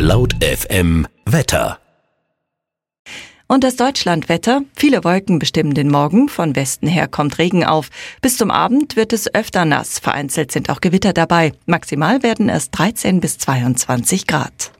Laut FM Wetter. Und das Deutschlandwetter: Viele Wolken bestimmen den Morgen, von Westen her kommt Regen auf. Bis zum Abend wird es öfter nass, vereinzelt sind auch Gewitter dabei. Maximal werden es 13 bis 22 Grad.